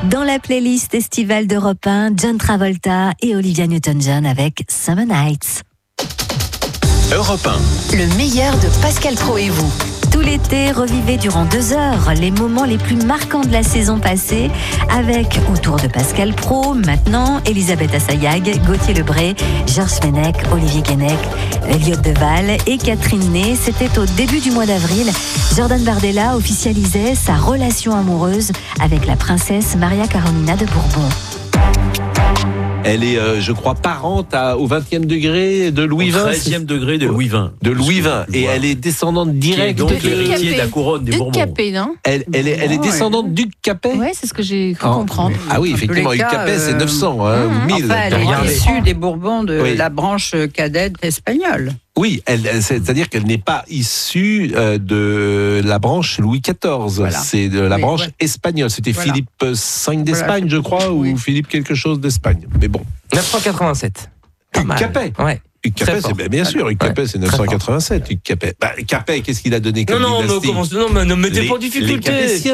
Dans la playlist estivale d'Europe 1, John Travolta et Olivia Newton-John avec Summer Nights. Europe 1. Le meilleur de Pascal Praud et vous. Tout l'été, revivez durant 2 heures les moments les plus marquants de la saison passée avec, autour de Pascal Praud, maintenant, Elisabeth Assayag, Gauthier Lebray, Georges Fenech, Olivier Guénec, Elliot Deval et Catherine Ney. C'était au début du mois d'avril. Jordan Bardella officialisait sa relation amoureuse avec la princesse Maria Carolina de Bourbon. Elle est, je crois, parente au 20e degré de Louis XX. Au 13e degré de Louis XX. De Louis XX. Et elle est descendante directe de la couronne des Bourbons. Capet, non ? Elle est descendante d'Hugues Capet. Oui, c'est ce que j'ai cru comprendre. Ah oui, effectivement, Hugues Capet, c'est 900, 1000. Enfin, elle est issue des Bourbons de la branche cadette espagnole. Oui, c'est-à-dire qu'elle n'est pas issue de la branche Louis XIV. Voilà. C'est de la branche espagnole. C'était Philippe V d'Espagne, je crois, ou Philippe quelque chose d'Espagne. Mais bon. 987. Hugues Capet. Ouais. Hugues Capet, c'est bien sûr. Hugues Capet, c'est 987. Hugues Capet. Capet, qu'est-ce qu'il a donné comme dynastie ? Ne mettez pas en difficulté.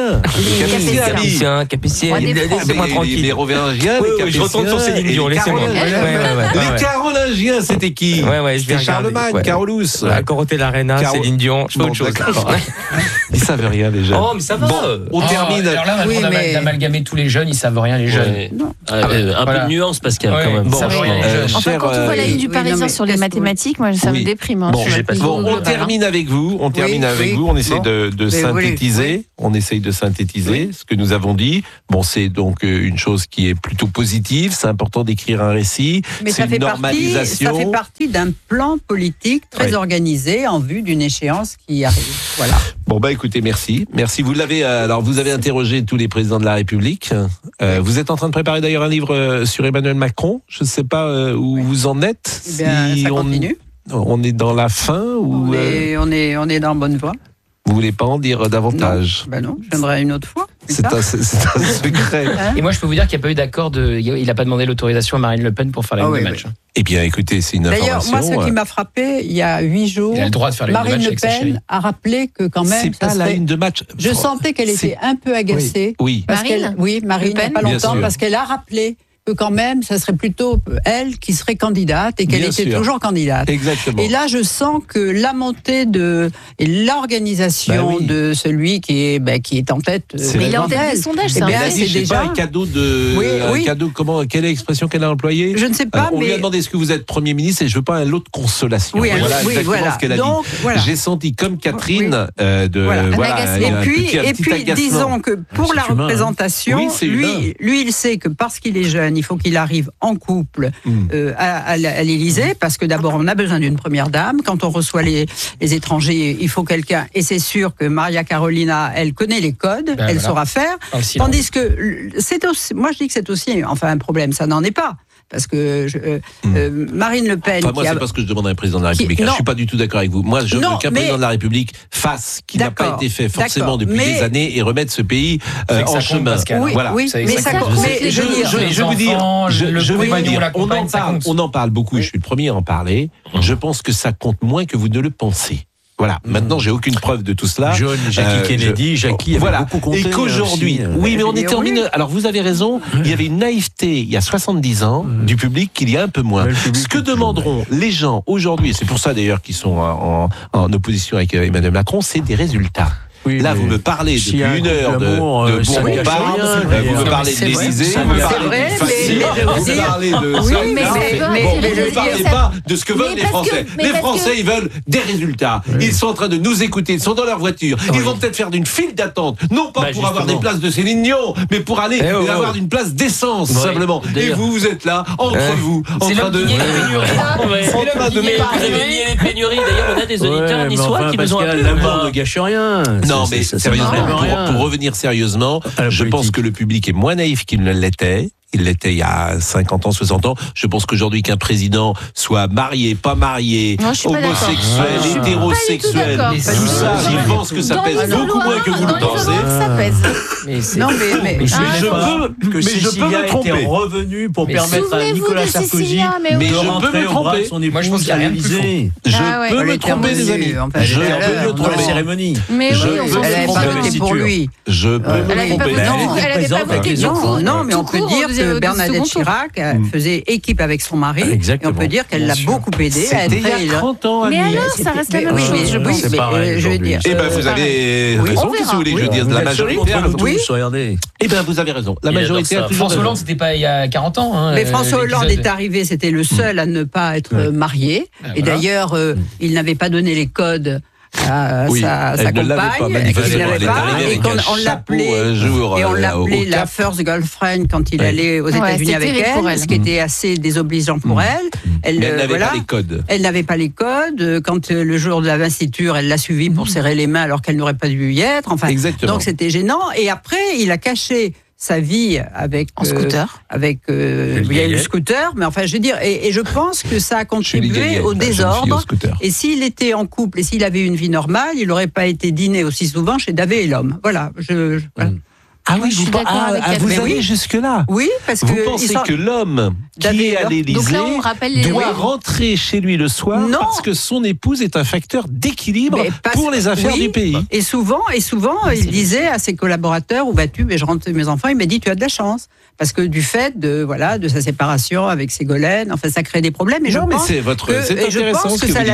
Les Capétiens. Laissez-moi tranquille. Les Roméringiens, les Capétiens. Je retourne sur Céline Dion, laissez-moi. Les Carolingiens, c'était qui ? C'était Charlemagne, Carolus. Coroté l'Arena, Céline Dion. Je fais autre chose. Ils savent rien, les jeunes. Oh, mais ça va. On termine. Alors là, on va d'amalgamer tous les jeunes, ils savent rien, les jeunes. Un peu de nuance, Pascal, quand même. Enfin, quand on voit la ligne du Parisien sur les mathématiques, moi, ça me déprime. On termine avec vous. On essaye de synthétiser. On essaye de synthétiser ce que nous avons dit. Bon, c'est donc une chose qui est plutôt positive. C'est important d'écrire un récit. Mais c'est une normalisation. Ça fait partie d'un plan politique très organisé en vue d'une échéance qui arrive. Voilà. Bon, écoutez, merci. Merci. Vous avez interrogé tous les présidents de la République. Vous êtes en train de préparer d'ailleurs un livre sur Emmanuel Macron. Je ne sais pas où vous en êtes. Eh bien, ça continue. On est dans la fin ou on est dans bonne voie. Vous voulez pas en dire davantage ? Non, je viendrai une autre fois. C'est un secret. Et moi, je peux vous dire qu'il n'y a pas eu d'accord. Il n'a pas demandé l'autorisation à Marine Le Pen pour faire la ligne de match. Eh bien, écoutez, c'est une information. D'ailleurs, moi, ce qui m'a frappé, il y a 8 jours, il a le droit de faire Marine Le Pen a rappelé que quand même... C'est pas la ligne de match. Je sentais qu'elle était un peu agacée. Oui. Marine, il n'y a pas longtemps, parce qu'elle a rappelé que quand même, ça serait plutôt elle qui serait candidate et qu'elle était toujours candidate. Exactement. Et là, je sens que la montée et l'organisation de celui qui est en tête. Mais il est en tête des sondages, c'est déjà un cadeau un cadeau. Quelle est l'expression qu'elle a employée ? Je ne sais pas. On lui a demandé est-ce que vous êtes Premier ministre et je veux pas un lot de consolation. Voilà ce qu'elle a dit. J'ai senti comme Catherine et puis disons que pour la représentation, lui il sait que parce qu'il est jeune, il faut qu'il arrive en couple à l'Élysée, parce que d'abord on a besoin d'une première dame. Quand on reçoit les étrangers, il faut quelqu'un, et c'est sûr que Maria Carolina, elle connaît les codes, elle saura faire. Tandis que moi je dis que c'est aussi un problème, ça n'en est pas. Parce que Marine Le Pen... moi, c'est pas ce que je demande à un président de la République. Je ne suis pas du tout d'accord avec vous. Moi, je veux qu'un président de la République fasse ce qui n'a pas été fait forcément depuis des années et remette ce pays en chemin. Voilà. Oui, mais je veux vous dire, on en parle beaucoup, et je suis le premier à en parler. Je pense que ça compte moins que vous ne le pensez. Voilà. Maintenant, j'ai aucune preuve de tout cela. Jackie Kennedy, Jackie avait beaucoup compté. Et qu'aujourd'hui, mais on était en Alors, vous avez raison. Il y avait une naïveté il y a 70 ans du public qu'il y a un peu moins. Ce que demanderont les gens aujourd'hui, et c'est pour ça d'ailleurs qu'ils sont en opposition avec Emmanuel Macron, c'est des résultats. Oui, là, vous me parlez depuis une heure de Bourbon-Parme, vous me parlez de l'Élysée, vous me parlez de Facile, vous me parlez de ça. Bon, vous ne parlez pas de ce que veulent les Français. Les Français, ils veulent des résultats. Ils sont en train de nous écouter, ils sont dans leur voiture. Ils vont peut-être faire d'une file d'attente, non pas pour avoir des places de Céline Dion, mais pour aller avoir une place d'essence, simplement. Et vous êtes là, entre vous, en train de... réveiller les pénuries. D'ailleurs, on a des auditeurs niçois qui nous ont appelé. L'amour ne gâche rien. Non, mais sérieusement, pour revenir sérieusement, je pense que le public est moins naïf qu'il ne l'était. Il l'était il y a 50 ans, 60 ans. Je pense qu'aujourd'hui, qu'un président soit marié, pas marié, homosexuel, hétérosexuel, tout ça, je pense que ça pèse beaucoup moins que vous le pensez. Ça pèse. Mais je peux me tromper. Revenu pour permettre à Nicolas Sarkozy de rentrer au bras de son épouse. Moi, je pense qu'il y a rien de plus faux. Je peux me tromper, les amis. Je peux me tromper. Cérémonie. Mais oui, elle n'avait pas voté pour lui. Je peux me tromper. Elle n'avait pas voté non, mais on peut dire que Bernadette Chirac faisait équipe avec son mari. Et on peut dire qu'elle l'a beaucoup aidé à être il y a 30 ans. Mais alors, ça reste la même chose, je pense. Je veux dire. Eh bien, vous avez raison. Qu'est-ce que vous voulez que je dise? La majorité. Regardez. Eh bien, vous avez raison. La majorité a toujours. François Hollande, c'était pas il y a 40 ans. Mais François Hollande est arrivé, c'était le seul à ne pas être marié. Et d'ailleurs, il n'avait pas donné les codes à sa compagne, et qu'on l'appelait la first girlfriend quand il allait aux États-Unis avec elle, ce qui était assez désobligeant pour elle. Elle n'avait pas les codes. Elle n'avait pas les codes. Quand le jour de la investiture, elle l'a suivi pour serrer les mains alors qu'elle n'aurait pas dû y être. Enfin, donc c'était gênant. Et après, il a caché sa vie avec scooter. Il y a eu le scooter, mais enfin je veux dire, et je pense que ça a contribué au désordre. Et s'il était en couple et s'il avait eu une vie normale, il n'aurait pas été dîné aussi souvent chez Davé et l'homme. Voilà. Voilà. Ah oui, vous allez jusque-là. Oui, parce que vous pensez que l'homme qui est à l'Élysée doit rentrer chez lui le soir parce que son épouse est un facteur d'équilibre pour les affaires du pays. Et souvent, il disait à ses collaborateurs, où vas-tu? Mais je rentre mes enfants. Il m'a dit, tu as de la chance. Parce que du fait de sa séparation avec Ségolène, enfin, ça crée des problèmes. Et c'est intéressant que ça l'a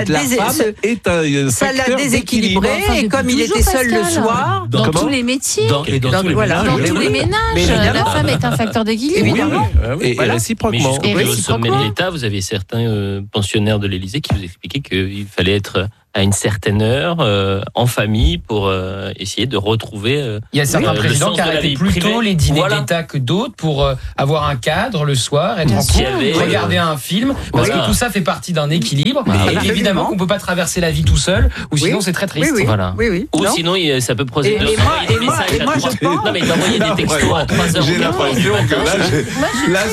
déséquilibré. Et comme il était seul le soir, dans tous les métiers, dans tous les ménages, la femme est un facteur d'équilibre. Évidemment. Et réciproquement. Mais jusqu'au sommet de l'État, vous avez certains pensionnaires de l'Élysée qui vous expliquaient qu'il fallait être à une certaine heure en famille pour essayer de retrouver il y a certains présidents qui arrêtaient plutôt les dîners d'État que d'autres pour avoir un cadre le soir, être en couple, regarder un film, parce que tout ça fait partie d'un équilibre. Et évidemment qu'on ne peut pas traverser la vie tout seul, ou sinon c'est très triste. Ou sinon ça peut procéder de moi je pense... Non mais d'envoyer des textos à 3h. J'ai l'impression que là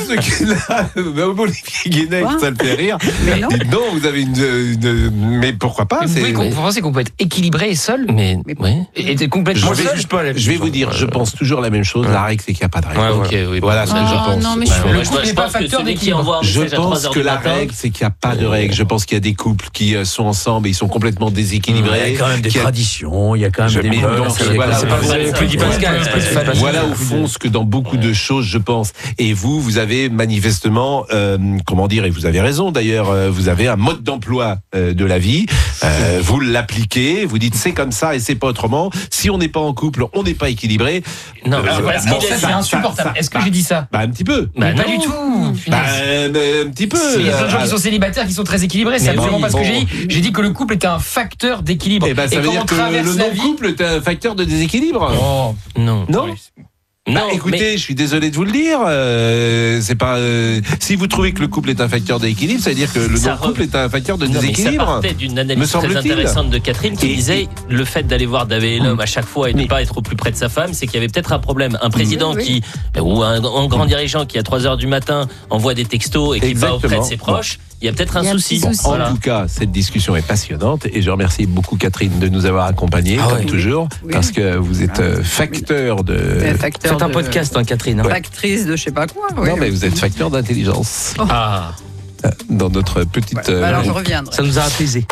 Olivier Guénec, ça le fait rire. Dites donc, vous avez une... Mais pourquoi pas? Vous pensez qu'on peut être équilibré et seul, mais et complètement seul. Je vais vous dire, je pense toujours la même chose. La règle, c'est qu'il n'y a pas de règle. Voilà ce que je pense. Non, mais je pense que celui qui envoie un message à 3h du matin. Je pense que la règle, c'est qu'il n'y a pas de règle. Je pense qu'il y a des couples qui sont ensemble et ils sont complètement déséquilibrés. Il y a quand même des traditions, il y a quand même des mœurs. Voilà au fond ce que dans beaucoup de choses, je pense. Et vous avez manifestement, et vous avez raison d'ailleurs, vous avez un mode d'emploi de la vie. Vous l'appliquez, vous dites c'est comme ça et c'est pas autrement. Si on n'est pas en couple, on n'est pas équilibré. Non, c'est insupportable. Est-ce que j'ai dit ça? Un petit peu. Pas du tout. Un petit peu. Il y a des gens qui sont célibataires qui sont très équilibrés. C'est absolument pas ce que j'ai dit. J'ai dit que le couple était un facteur d'équilibre. Et ça veut dire que le non-couple est un facteur de déséquilibre. Non. Écoutez, je suis désolé de vous le dire. C'est pas. Si vous trouvez que le couple est un facteur d'équilibre, ça veut dire que le non-couple est un facteur de déséquilibre. Ça partait d'une analyse très intéressante de Catherine qui disait le fait d'aller voir Davé et l'homme à chaque fois et de ne pas être au plus près de sa femme, c'est qu'il y avait peut-être un problème. Un président ou un grand dirigeant qui à 3h du matin envoie des textos et qui va auprès de ses proches. Il y a peut-être un souci. En tout cas, cette discussion est passionnante et je remercie beaucoup Catherine de nous avoir accompagnés, comme toujours, parce que vous êtes facteur de... C'est un podcast, Catherine. Factrice de je sais pas quoi. Non, mais vous êtes facteur d'intelligence. Dans notre petite... alors je reviendrai. Ça nous a apaisé.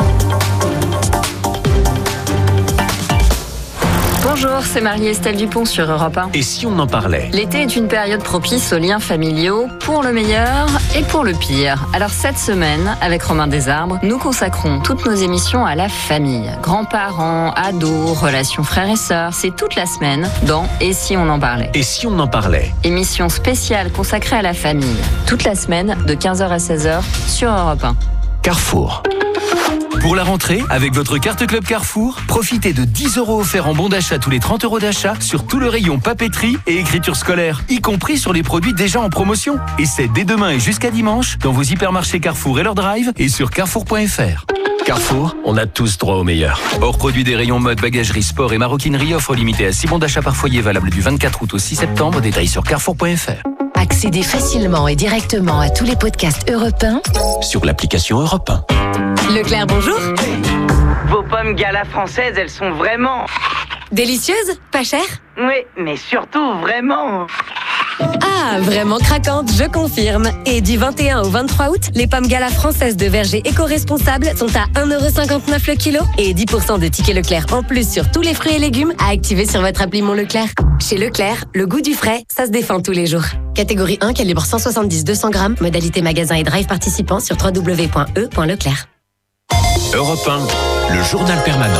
Bonjour, c'est Marie-Estelle Dupont sur Europe 1. Et si on en parlait? L'été est une période propice aux liens familiaux, pour le meilleur et pour le pire. Alors cette semaine, avec Romain Desarbres, nous consacrons toutes nos émissions à la famille. Grands-parents, ados, relations frères et sœurs, c'est toute la semaine dans Et si on en parlait? Et si on en parlait? Émission spéciale consacrée à la famille. Toute la semaine, de 15h à 16h, sur Europe 1. Carrefour. Pour la rentrée, avec votre carte Club Carrefour, profitez de 10 € offerts en bon d'achat tous les 30 € d'achat sur tout le rayon papeterie et écriture scolaire, y compris sur les produits déjà en promotion. Et c'est dès demain et jusqu'à dimanche dans vos hypermarchés Carrefour et leur drive et sur carrefour.fr. Carrefour, on a tous droit au meilleur. Hors produit des rayons mode, bagagerie, sport et maroquinerie, offre limitée à 6 bons d'achat par foyer valable du 24 août au 6 septembre, détails sur carrefour.fr. Accédez facilement et directement à tous les podcasts Europe 1 sur l'application Europe 1. Leclerc, bonjour. Vos pommes Gala françaises, elles sont vraiment... délicieuses, pas chères? Oui, mais surtout vraiment... Ah, vraiment craquante, je confirme. Et du 21 au 23 août, les pommes Gala françaises de verger éco-responsables sont à 1,59€ le kilo et 10% de tickets Leclerc en plus sur tous les fruits et légumes à activer sur votre appli Mon Leclerc. Chez Leclerc, le goût du frais, ça se défend tous les jours. Catégorie 1, calibre 170-200 grammes, modalité magasin et drive participant sur www.e.leclerc. Europe 1, le journal permanent.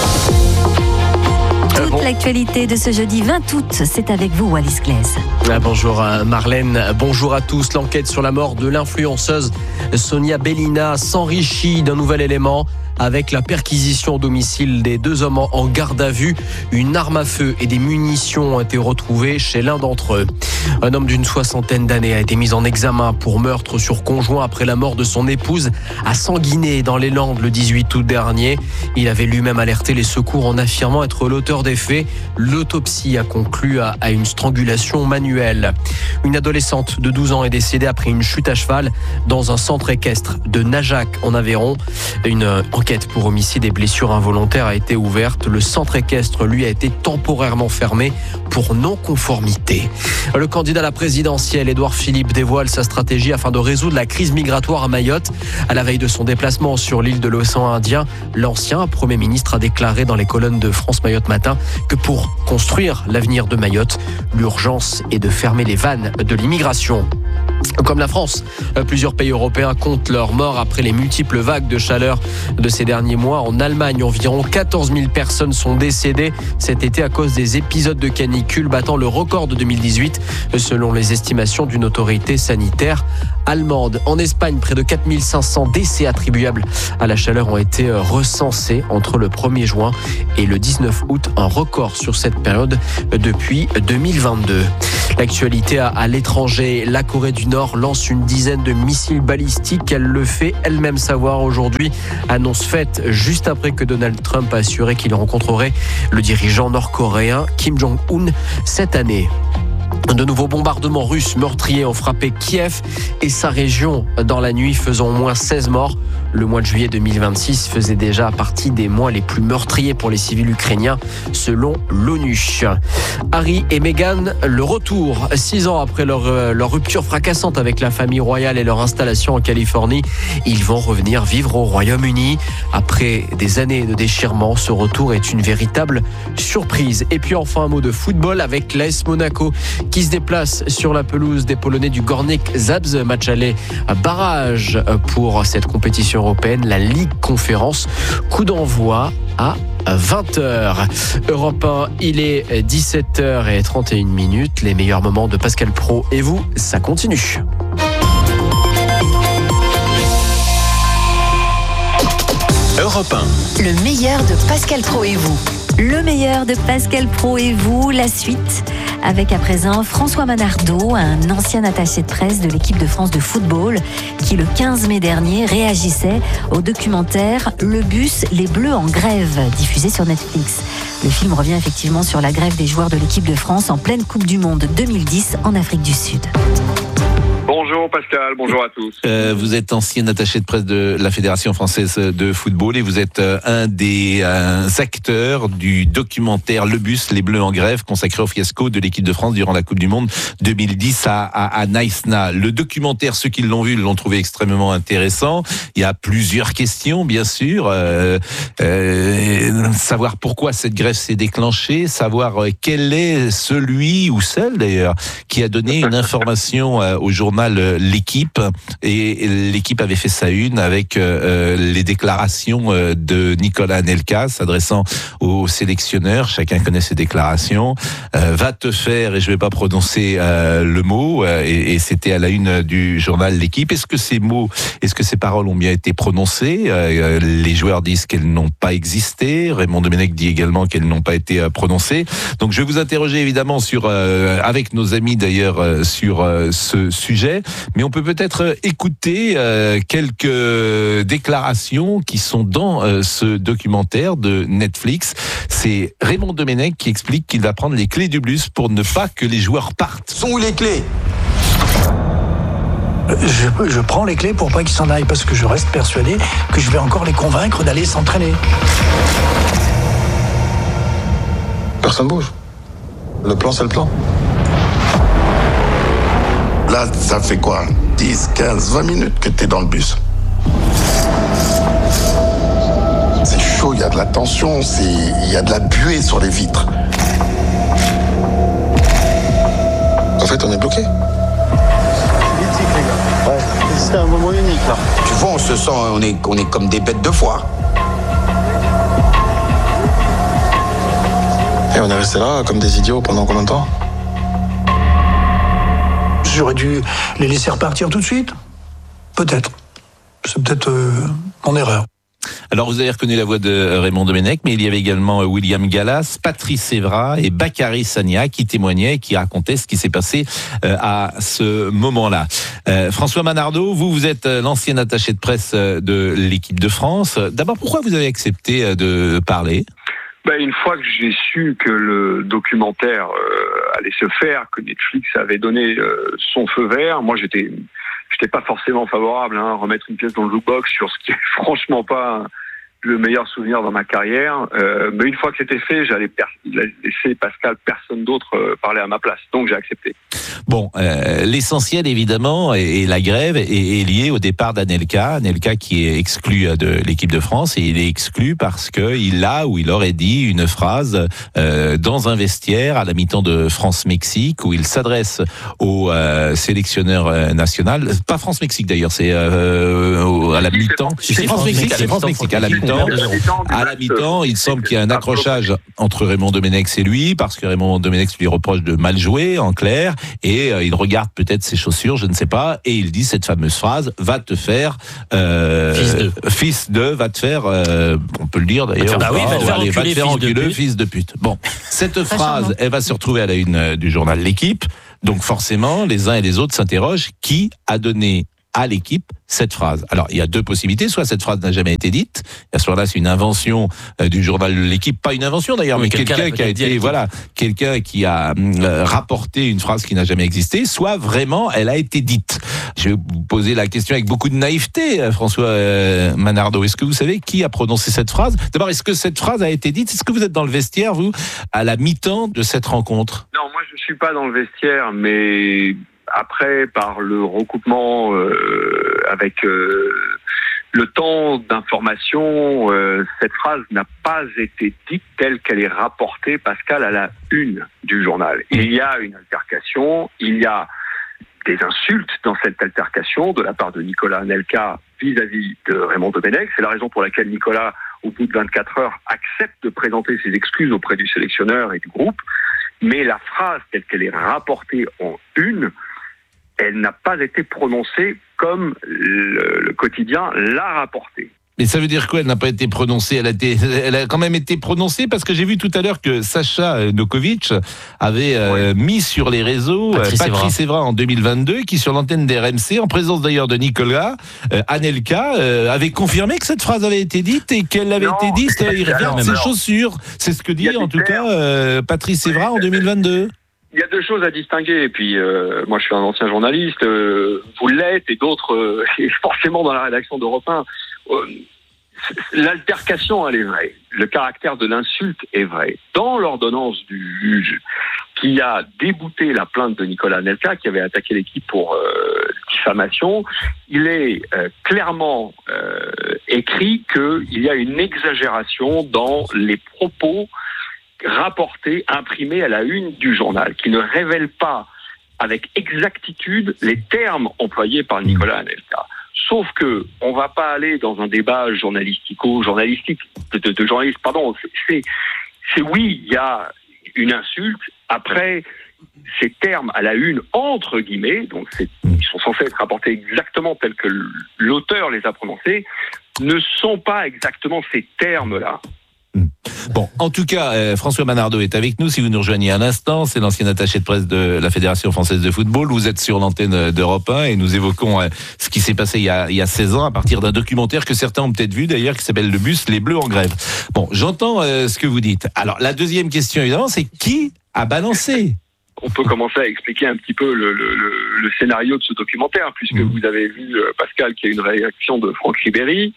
Toute l'actualité de ce jeudi 20 août, c'est avec vous, Wallis Glaise. Bonjour Marlène, bonjour à tous. L'enquête sur la mort de l'influenceuse Sonia Bellina s'enrichit d'un nouvel élément. Avec la perquisition au domicile des 2 hommes en garde à vue, une arme à feu et des munitions ont été retrouvées chez l'un d'entre eux. Un homme d'une 60aine d'années a été mis en examen pour meurtre sur conjoint après la mort de son épouse à Sanguinet dans les Landes le 18 août dernier. Il avait lui-même alerté les secours en affirmant être l'auteur des faits. L'autopsie a conclu à une strangulation manuelle. Une adolescente de 12 ans est décédée après une chute à cheval dans un centre équestre de Najac en Aveyron. Une enquête pour homicide et blessures involontaires a été ouverte. Le centre équestre, lui, a été temporairement fermé pour non-conformité. Le candidat à la présidentielle, Édouard Philippe, dévoile sa stratégie afin de résoudre la crise migratoire à Mayotte. À la veille de son déplacement sur l'île de l'océan Indien, l'ancien Premier ministre a déclaré dans les colonnes de France Mayotte Matin que pour construire l'avenir de Mayotte, l'urgence est de fermer les vannes de l'immigration. Comme la France, plusieurs pays européens comptent leurs morts après les multiples vagues de chaleur de ces derniers mois. En Allemagne, environ 14 000 personnes sont décédées cet été à cause des épisodes de canicule battant le record de 2018, selon les estimations d'une autorité sanitaire allemande. En Espagne, près de 4 500 décès attribuables à la chaleur ont été recensés entre le 1er juin et le 19 août, un record sur cette période depuis 2022. L'actualité à l'étranger, la Corée du Nord lance une dizaine de missiles balistiques. Elle le fait elle-même savoir aujourd'hui. Annonce faite juste après que Donald Trump a assuré qu'il rencontrerait le dirigeant nord-coréen Kim Jong-un cette année. De nouveaux bombardements russes meurtriers ont frappé Kiev et sa région dans la nuit, faisant au moins 16 morts. Le mois de juillet 2026 faisait déjà partie des mois les plus meurtriers pour les civils ukrainiens, selon l'ONU. Harry et Meghan, le retour. 6 ans après leur rupture fracassante avec la famille royale et leur installation en Californie, ils vont revenir vivre au Royaume-Uni. Après des années de déchirement, ce retour est une véritable surprise. Et puis enfin un mot de football avec l'AS Monaco qui se déplace sur la pelouse des Polonais du Górnik Zabrze. Match aller barrage pour cette compétition européenne, la Ligue Conférence. Coup d'envoi à 20h. Europe 1, il est 17h31. Les meilleurs moments de Pascal Praud et vous, ça continue. Europe 1. Le meilleur de Pascal Praud et vous. Le meilleur de Pascal Praud et vous, la suite avec à présent François Manardo, un ancien attaché de presse de l'équipe de France de football qui le 15 mai dernier réagissait au documentaire Le bus, les Bleus en grève, diffusé sur Netflix. Le film revient effectivement sur la grève des joueurs de l'équipe de France en pleine Coupe du Monde 2010 en Afrique du Sud. Bonjour Pascal, bonjour à tous. Vous êtes ancien attaché de presse de la Fédération française de football et vous êtes un des acteurs du documentaire Le bus, les Bleus en grève, consacré au fiasco de l'équipe de France durant la Coupe du Monde 2010 à Naïsna. Le documentaire, ceux qui l'ont vu l'ont trouvé extrêmement intéressant. Il y a plusieurs questions, bien sûr. Savoir pourquoi cette grève s'est déclenchée, savoir quel est celui ou celle d'ailleurs qui a donné une information au journal L'équipe, et l'équipe avait fait sa une avec les déclarations de Nicolas Anelka s'adressant aux sélectionneurs. Chacun connaît ses déclarations. Va te faire, et je vais pas prononcer le mot, et c'était à la une du journal L'équipe. Est-ce que ces mots, est-ce que ces paroles ont bien été prononcées? Les joueurs disent qu'elles n'ont pas existé. Raymond Domenech dit également qu'elles n'ont pas été prononcées. Donc je vais vous interroger évidemment sur, avec nos amis d'ailleurs, sur ce sujet. Mais on peut peut-être écouter quelques déclarations qui sont dans ce documentaire de Netflix. C'est Raymond Domenech qui explique qu'il va prendre les clés du bus pour ne pas que les joueurs partent. Sont où les clés? Je prends les clés pour pas qu'ils s'en aillent parce que je reste persuadé que je vais encore les convaincre d'aller s'entraîner. Personne bouge. Le plan, c'est le plan. Là, ça fait quoi 10, 15, 20 minutes que t'es dans le bus. C'est chaud, il y a de la tension, il y a de la buée sur les vitres. En fait, on est bloqué. Ouais, c'est un moment unique là. Tu vois, on se sent, on est comme des bêtes de foire. Et on est resté là comme des idiots pendant combien de temps? J'aurais dû les laisser repartir tout de suite. Peut-être. C'est peut-être mon erreur. Alors, vous avez reconnu la voix de Raymond Domenech, mais il y avait également William Gallas, Patrice Evra et Bakary Sagna qui témoignaient et qui racontaient ce qui s'est passé à ce moment-là. François Manardo, vous êtes l'ancien attaché de presse de l'équipe de France. D'abord, pourquoi vous avez accepté de parler ? Une fois que j'ai su que le documentaire allait se faire, que Netflix avait donné son feu vert, moi j'étais pas forcément favorable à remettre une pièce dans le jukebox sur ce qui est franchement pas le meilleur souvenir dans ma carrière. Mais une fois que c'était fait, j'allais laisser Pascal, personne d'autre parler à ma place. Donc j'ai accepté. Bon, l'essentiel évidemment, et la grève est liée au départ d'Anelka. Anelka qui est exclu de l'équipe de France, et il est exclu parce que il aurait dit une phrase dans un vestiaire à la mi-temps de France-Mexique où il s'adresse au sélectionneur national. Pas France-Mexique d'ailleurs, c'est à la mi-temps. C'est France-Mexique, c'est France-Mexique à la mi-temps. À la mi-temps, il semble qu'il y a un accrochage entre Raymond Domenech et lui, parce que Raymond Domenech lui reproche de mal jouer, en clair, et il regarde peut-être ses chaussures, je ne sais pas, et il dit cette fameuse phrase, va te faire fils de, va te faire, on peut le dire d'ailleurs, va te faire enculer, fils de pute. Bon, cette phrase, elle va se retrouver à la une du journal L'Équipe, donc forcément, les uns et les autres s'interrogent, qui a donné à l'équipe cette phrase. Alors, il y a deux possibilités. Soit cette phrase n'a jamais été dite. À ce moment-là, c'est une invention du journal L'Équipe. Pas une invention d'ailleurs, mais quelqu'un qui a été, quelqu'un qui a rapporté une phrase qui n'a jamais existé. Soit vraiment, elle a été dite. Je vais vous poser la question avec beaucoup de naïveté, François Manardo. Est-ce que vous savez qui a prononcé cette phrase ? D'abord, est-ce que cette phrase a été dite ? Est-ce que vous êtes dans le vestiaire, vous, à la mi-temps de cette rencontre ? Non, moi, je suis pas dans le vestiaire, mais après, par le recoupement avec le temps d'information, cette phrase n'a pas été dite telle qu'elle est rapportée, Pascal, à la une du journal. Il y a une altercation, il y a des insultes dans cette altercation de la part de Nicolas Anelka vis-à-vis de Raymond Domenech. C'est la raison pour laquelle Nicolas, au bout de 24 heures, accepte de présenter ses excuses auprès du sélectionneur et du groupe. Mais la phrase telle qu'elle est rapportée en une, elle n'a pas été prononcée comme le quotidien l'a rapportée. Mais ça veut dire quoi ? Elle n'a pas été prononcée. Elle a quand même été prononcée, parce que j'ai vu tout à l'heure que Sacha Nokovic avait mis sur les réseaux Patrice Evra en 2022, qui sur l'antenne d'RMC, en présence d'ailleurs de Nicolas Anelka, avait confirmé que cette phrase avait été dite et qu'elle avait été dite. Il regarde ses chaussures. C'est ce que dit en tout cas Patrice Evra en 2022. Il y a deux choses à distinguer, et puis moi je suis un ancien journaliste, vous l'êtes, et d'autres, forcément dans la rédaction d'Europe 1, l'altercation elle est vraie, le caractère de l'insulte est vrai. Dans l'ordonnance du juge qui a débouté la plainte de Nicolas Anelka, qui avait attaqué l'équipe pour diffamation, il est clairement écrit qu'il y a une exagération dans les propos rapporté, imprimé à la une du journal, qui ne révèle pas avec exactitude les termes employés par Nicolas Anelka. Sauf que on va pas aller dans un débat journalistique, de journaliste, pardon. C'est oui, il y a une insulte. Après, ces termes à la une, entre guillemets, donc ils sont censés être rapportés exactement tels que l'auteur les a prononcés, ne sont pas exactement ces termes-là. Bon, en tout cas, François Manardo est avec nous. Si vous nous rejoignez à l'instant, c'est l'ancien attaché de presse de la Fédération française de football. Vous êtes sur l'antenne d'Europe 1 et nous évoquons ce qui s'est passé il y a 16 ans à partir d'un documentaire que certains ont peut-être vu d'ailleurs, qui s'appelle Le bus, les Bleus en grève. Bon, j'entends ce que vous dites. Alors, la deuxième question, évidemment, c'est qui a balancé qu'on peut commencer à expliquer un petit peu le scénario de ce documentaire, puisque vous avez vu, Pascal, qu'il y a une réaction de Franck Ribéry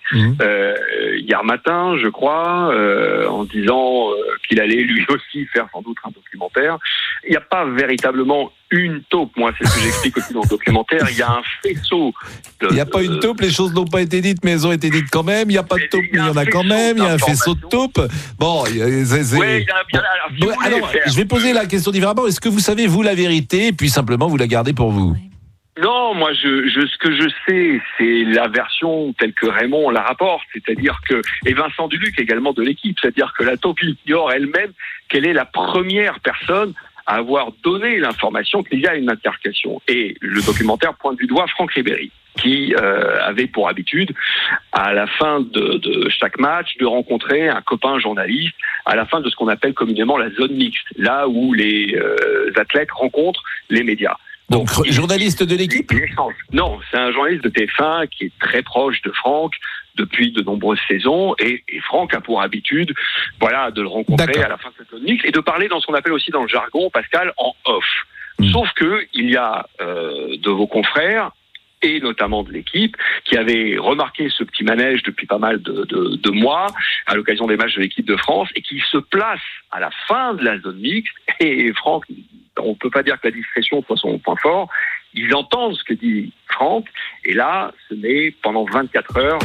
hier matin, je crois, en disant qu'il allait lui aussi faire sans doute un documentaire. Il n'y a pas véritablement une taupe, moi c'est ce que j'explique aussi dans le documentaire, il y a un faisceau. Il n'y a pas une taupe, les choses n'ont pas été dites, mais elles ont été dites quand même. Il n'y a pas de taupe, mais il y en a quand même. Il y a un faisceau de taupe. Bon, Oui, il y en a bien. Alors, je vais poser la question différemment. Est-ce que vous savez, vous, la vérité, et puis simplement vous la gardez pour vous? Non, moi, ce que je sais, c'est la version telle que Raymond la rapporte, c'est-à-dire que, et Vincent Duluc également de l'équipe, c'est-à-dire que la taupe ignore elle-même qu'elle est la première personne à avoir donné l'information qu'il y a une altercation. Et le documentaire pointe du doigt Franck Ribéry, qui avait pour habitude, à la fin de chaque match, de rencontrer un copain journaliste à la fin de ce qu'on appelle communément la zone mixte, là où les athlètes rencontrent les médias. Donc journaliste de l'équipe? Non, c'est un journaliste de TF1 qui est très proche de Franck depuis de nombreuses saisons, et Franck a pour habitude, voilà, de le rencontrer à la fin de cette zone mixte et de parler dans ce qu'on appelle aussi dans le jargon, Pascal, en off. Sauf que il y a de vos confrères, et notamment de l'équipe, qui avait remarqué ce petit manège depuis pas mal de mois, à l'occasion des matchs de l'équipe de France, et qui se place à la fin de la zone mixte. Et Franck, on ne peut pas dire que la discrétion soit son point fort, ils entendent ce que dit Franck, et là, se met pendant 24 heures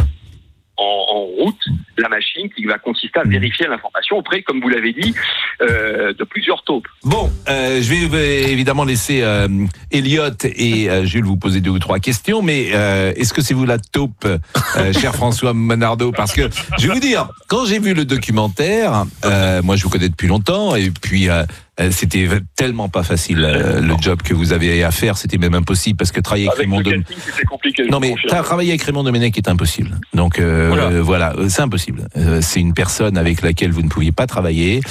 en route la machine qui va consister à vérifier l'information auprès, comme vous l'avez dit, de plusieurs taupes. Bon, je vais évidemment laisser Elliot et Jules vous poser 2 ou 3 questions, mais est-ce que c'est vous la taupe, cher François Menardo? Parce que, je vais vous dire, quand j'ai vu le documentaire, moi je vous connais depuis longtemps, et puis c'était tellement pas facile le job que vous avez à faire, c'était même impossible, parce que travailler avec Raymond Domenech, c'était compliqué. Non mais travailler avec Raymond Domenech est impossible. Donc voilà, c'est impossible. C'est une personne avec laquelle vous ne pouviez pas travailler.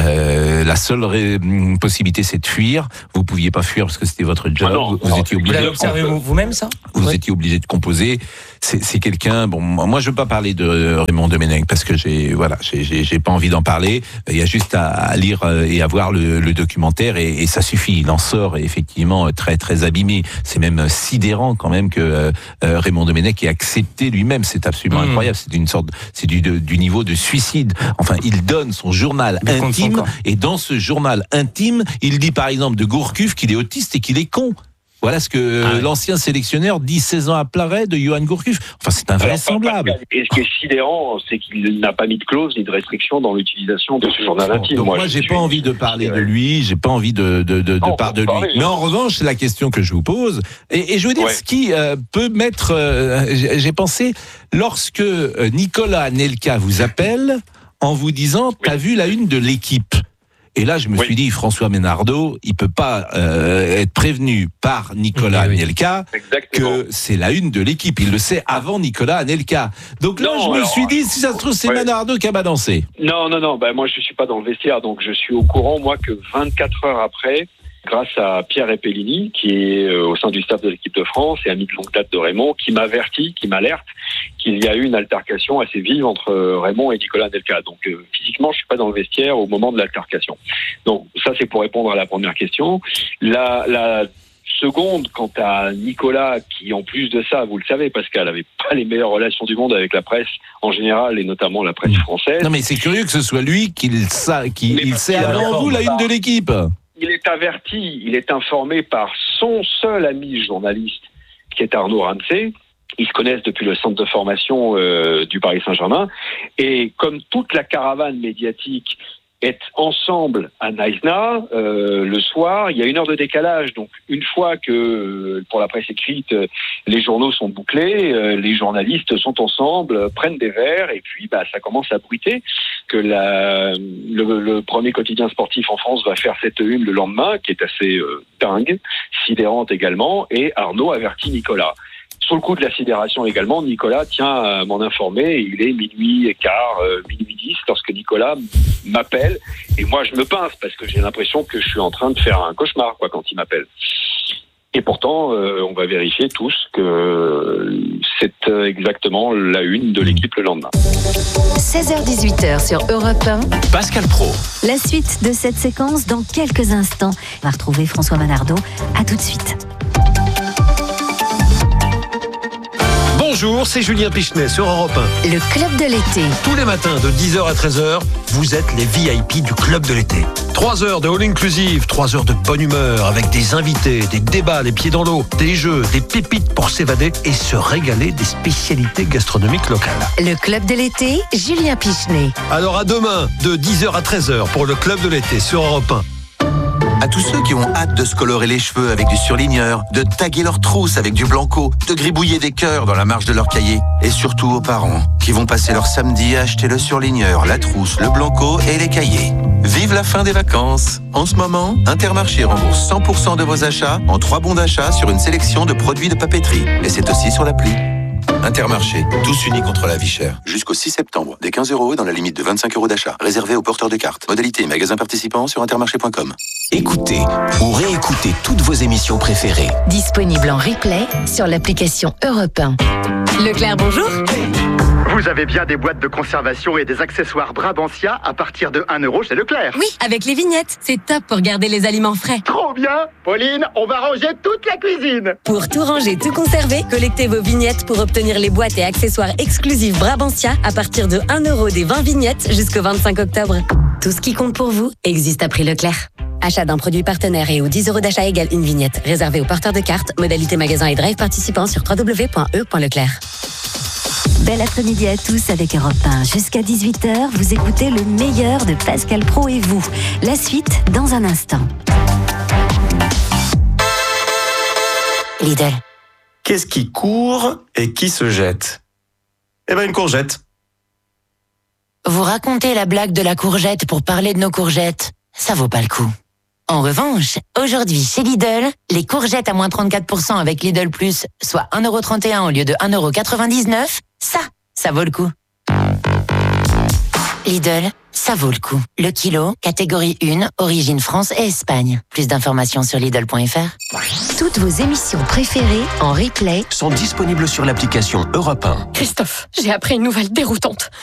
La seule possibilité, c'est de fuir. Vous pouviez pas fuir parce que c'était votre job. Vous étiez obligé. Vous l'avez observé vous-même, ça? Vous étiez obligé de composer. C'est quelqu'un. Bon, moi je veux pas parler de Raymond Domenech parce que j'ai pas envie d'en parler. Il y a juste à lire et à voir le documentaire et ça suffit. Il en sort effectivement très très abîmé. C'est même sidérant quand même que Raymond Domenech ait accepté lui-même. C'est absolument incroyable. C'est du niveau de suicide. Enfin, il donne son journal intime et dans ce journal intime, il dit par exemple de Gourcuff qu'il est autiste et qu'il est con. Voilà ce que l'ancien sélectionneur dit 16 ans après l'arrêt de Johan Gourcuff. Enfin, c'est invraisemblable. Et ce qui est sidérant, c'est qu'il n'a pas mis de clause ni de restriction dans l'utilisation de ce journal intime. Donc moi, j'ai pas envie de parler de lui, j'ai pas envie de parler de lui. Mais en revanche, c'est la question que je vous pose. Et je veux dire, ce qui peut mettre... j'ai pensé, lorsque Nicolas Anelka vous appelle en vous disant « T'as vu la une de l'équipe ?» Et là, je me suis dit, François Menardo, il peut pas être prévenu par Nicolas Anelka que c'est la une de l'équipe. Il le sait avant Nicolas Anelka. Donc là, je me suis dit, si ça se trouve, c'est Menardo qui a balancé. Non. Moi, je suis pas dans le vestiaire, donc je suis au courant, moi, que 24 heures après, grâce à Pierre Epellini, qui est au sein du staff de l'équipe de France et ami de longue date de Raymond, qui m'avertit, qui m'alerte qu'il y a eu une altercation assez vive entre Raymond et Nicolas Anelka. Donc physiquement, je suis pas dans le vestiaire au moment de l'altercation. Donc ça, c'est pour répondre à la première question. La seconde, quant à Nicolas, qui en plus de ça, vous le savez, Pascal, avait pas les meilleures relations du monde avec la presse en général et notamment la presse française. Non mais c'est curieux que ce soit lui qui sait avant vous la une de l'équipe. Il est averti, il est informé par son seul ami journaliste, qui est Arnaud Ramsey. Ils se connaissent depuis le centre de formation du Paris Saint-Germain. Et comme toute la caravane médiatique est ensemble à Naïsna, le soir, il y a 1 heure de décalage. Donc, une fois que, pour la presse écrite, les journaux sont bouclés, les journalistes sont ensemble, prennent des verres, et puis ça commence à bruiter que le premier quotidien sportif en France va faire cette une le lendemain, qui est assez dingue, sidérante également, et Arnaud avertit Nicolas. Sur le coup de la sidération également, Nicolas tient à m'en informer. Il est 12h15, 12h10, lorsque Nicolas m'appelle. Et moi, je me pince parce que j'ai l'impression que je suis en train de faire un cauchemar quand il m'appelle. Et pourtant, on va vérifier tous que c'est exactement la une de l'équipe le lendemain. 16h-18h sur Europe 1. Pascal Praud. La suite de cette séquence dans quelques instants. On va retrouver François Manardo. À tout de suite. Bonjour, c'est Julien Pichenet sur Europe 1. Le Club de l'été. Tous les matins de 10h à 13h, vous êtes les VIP du Club de l'été. 3 heures de all-inclusive, 3 heures de bonne humeur avec des invités, des débats, les pieds dans l'eau, des jeux, des pépites pour s'évader et se régaler des spécialités gastronomiques locales. Le Club de l'été, Julien Pichenet. Alors à demain, de 10h à 13h pour le Club de l'été sur Europe 1. À tous ceux qui ont hâte de se colorer les cheveux avec du surligneur, de taguer leurs trousses avec du blanco, de gribouiller des cœurs dans la marge de leur cahier. Et surtout aux parents qui vont passer leur samedi à acheter le surligneur, la trousse, le blanco et les cahiers. Vive la fin des vacances. En ce moment, Intermarché rembourse 100% de vos achats en 3 bons d'achat sur une sélection de produits de papeterie. Et c'est aussi sur l'appli. Intermarché, tous unis contre la vie chère. Jusqu'au 6 septembre, des 15 € dans la limite de 25 € d'achat, réservé aux porteurs de cartes. Modalité et magasins participants sur intermarché.com. Écoutez ou réécoutez toutes vos émissions préférées. Disponible en replay sur l'application Europe 1. Leclerc, bonjour. Vous avez bien des boîtes de conservation et des accessoires Brabantia à partir de 1 € chez Leclerc. Oui, avec les vignettes. C'est top pour garder les aliments frais. Trop bien. Pauline, on va ranger toute la cuisine. Pour tout ranger, tout conserver, collectez vos vignettes pour obtenir les boîtes et accessoires exclusifs Brabantia à partir de 1 € des 20 vignettes jusqu'au 25 octobre. Tout ce qui compte pour vous existe à prix Leclerc. Achat d'un produit partenaire et aux 10 € d'achat égale une vignette. Réservé aux porteurs de cartes. Modalité magasin et drive participants sur www.e.leclerc. Bel après-midi à tous avec Europe 1. Jusqu'à 18h, vous écoutez le meilleur de Pascal Praud et vous. La suite dans un instant. Lidl. Qu'est-ce qui court et qui se jette? Eh ben, une courgette. Vous racontez la blague de la courgette pour parler de nos courgettes. Ça vaut pas le coup. En revanche, aujourd'hui chez Lidl, les courgettes à moins 34% avec Lidl Plus, soit 1,31 € au lieu de 1,99 €, ça vaut le coup. Lidl, ça vaut le coup. Le kilo, catégorie 1, origine France et Espagne. Plus d'informations sur Lidl.fr. Toutes vos émissions préférées en replay sont disponibles sur l'application Europe 1. Christophe, j'ai appris une nouvelle déroutante.